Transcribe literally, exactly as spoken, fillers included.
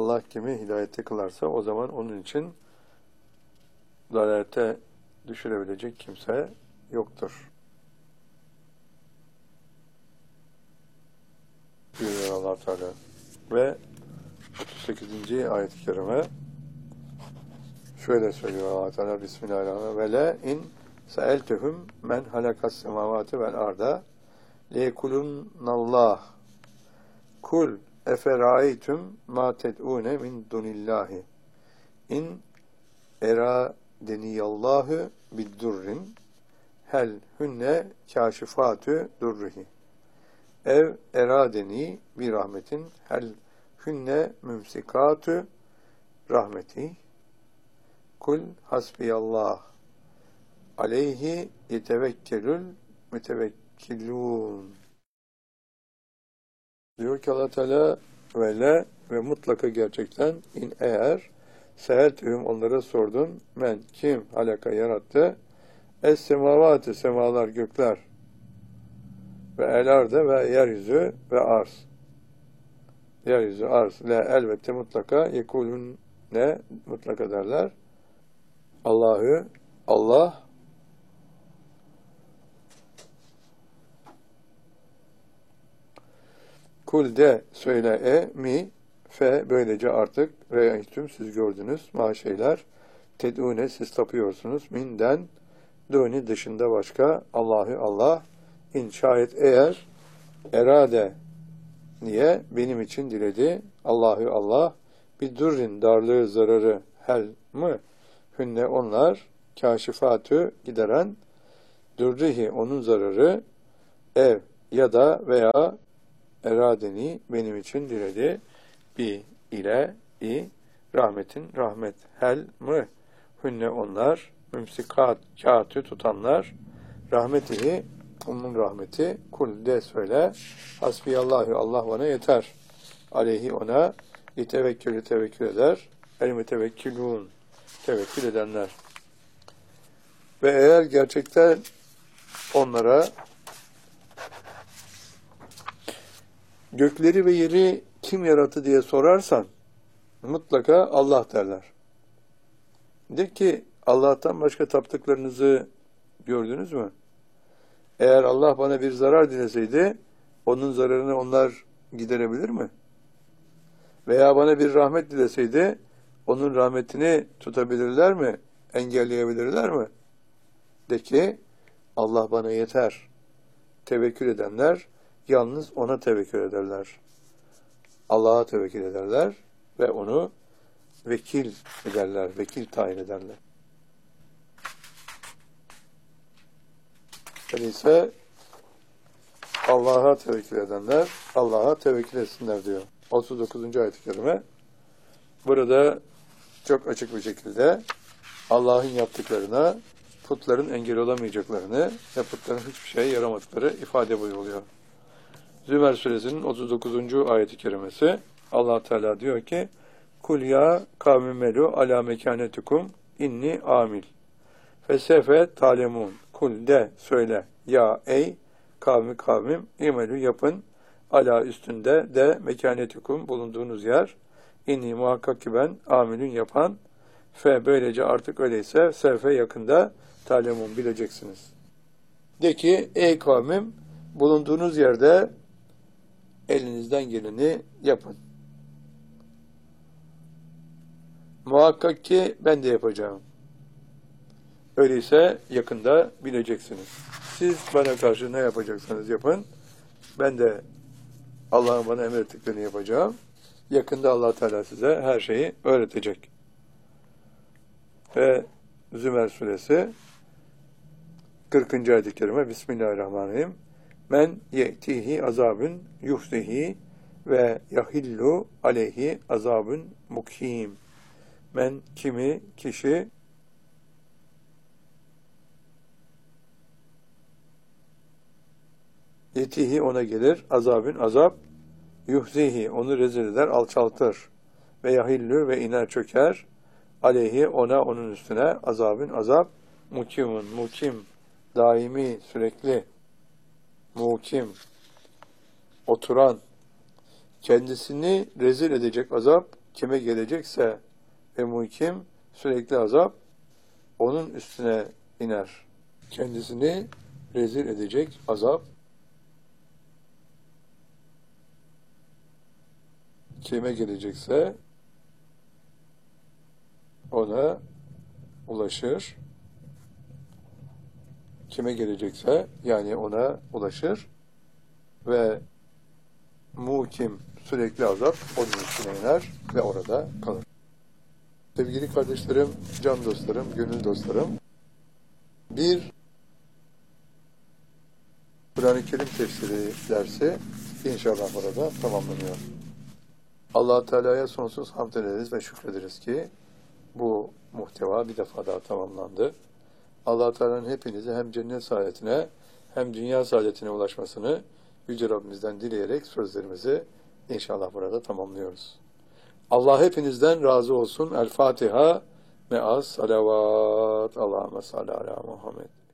Allah kimi hidayette kılarsa o zaman onun için dalalete düşürebilecek kimse yoktur. Buyuruyor Allah Teala. Ve otuz sekizinci ayet-i kerime şöyle söylüyor Allah Teala: Bismillahirrahmanirrahim. Ve le in seeltehum men halakas semavati vel arda leyekulunallah kul eferaytum ma ted'une min dunillahi in eradeniyallahu biddurrin hel hünne kâşifâtü durrihi ev eradeni bir rahmetin hel hünne mümsikâtü rahmeti kul hasbiyallah aleyhi yetevekkelül mütevekkilûn. Diyor ki Allah Teala ve le ve mutlaka gerçekten in eğer seheltühüm onlara sordun men kim halaka yarattı es semavatı semalar gökler ve el arda ve yeryüzü ve arz. Yeryüzü arz le elbette mutlaka yekulun ne mutlaka derler. Allah'ı Allah kul de söyle e mi fe böylece artık reyaytüm siz gördünüz ma şeyler ted'une siz tapıyorsunuz minden duni dışında başka Allah'ı Allah in şayet eğer erade niye benim için diledi Allah'ı Allah bir durrin darlığı zararı hel mı hünne onlar kâşifatü gideren durrihi onun zararı ev ya da veya eradeni benim için diledi bi ile i rahmetin rahmet hel mı hünne onlar mümsikat kâtü tutanlar rahmetihi onun rahmeti kul de söyle hasbiyallahu Allah bana yeter aleyhi ona tevekkülü tevekkül eder el mütevekkilûn tevekkül edenler ve eğer gerçekten onlara gökleri ve yeri kim yarattı diye sorarsan mutlaka Allah derler. De ki Allah'tan başka taptıklarınızı gördünüz mü? Eğer Allah bana bir zarar dileseydi onun zararını onlar giderebilir mi? Veya bana bir rahmet dileseydi onun rahmetini tutabilirler mi? Engelleyebilirler mi? De ki Allah bana yeter. Tevekkül edenler yalnız ona tevekkül ederler. Allah'a tevekkül ederler ve onu vekil ederler, vekil tayin ederler. Öyleyse Allah'a tevekkül edenler Allah'a tevekkül etsinler diyor. otuz dokuzuncu ayet-i kerime. Burada çok açık bir şekilde Allah'ın yaptıklarına putların engel olamayacaklarını ve putların hiçbir şeye yaramadıkları ifade buyuruluyor. Zümer suresinin otuz dokuzuncu ayet-i kerimesi Allah Teala diyor ki kul ya kavmimelu ala mekanetukum inni amil fesefe talemun kul de söyle ya ey kavmi kavmim imelu yapın ala üstünde de mekanetukum bulunduğunuz yer inni muhakkak ki ben amilün yapan fe böylece artık öyleyse sefe yakında talemun bileceksiniz. De ki ey kavmim bulunduğunuz yerde elinizden geleni yapın. Muhakkak ki ben de yapacağım. Öyleyse yakında bileceksiniz. Siz bana karşı ne yapacaksanız yapın. Ben de Allah'ın bana emrettiklerini yapacağım. Yakında Allah Teala size her şeyi öğretecek. Ve Zümer suresi kırkıncı ayet-i kerime Bismillahirrahmanirrahim. Men ye'tihi azabun yuhzihi ve yahillu aleyhi azabun mukim. Men kimi kişi yetihi ona gelir azabın azap yuhzihi onu rezil eder alçaltır ve yahillu ve iner çöker aleyhi ona onun üstüne azabın azap mukimun mukim daimi sürekli mukim oturan kendisini rezil edecek azap kime gelecekse ve muhkim sürekli azap onun üstüne iner. Kendisini rezil edecek azap kime gelecekse ona ulaşır. Kime gelecekse yani ona ulaşır ve muhkim sürekli azap onun üstüne iner ve orada kalır. Sevgili kardeşlerim, can dostlarım, gönül dostlarım, bir Kur'an-ı Kerim tefsiri dersi inşallah burada tamamlanıyor. Allah-u Teala'ya sonsuz hamd ederiz ve şükrederiz ki bu muhteva bir defa daha tamamlandı. Allah-u Teala'nın hepinizi hem cennet saadetine hem dünya saadetine ulaşmasını Yüce Rabbimizden dileyerek sözlerimizi inşallah burada tamamlıyoruz. Allah hepinizden razı olsun. El Fatiha me'as salavat. Allahümme salli ala Muhammed.